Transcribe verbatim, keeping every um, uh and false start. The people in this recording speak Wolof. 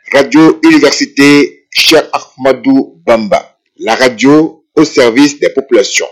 Radio Université Cheikh Ahmadou Bamba, la radio au service des populations.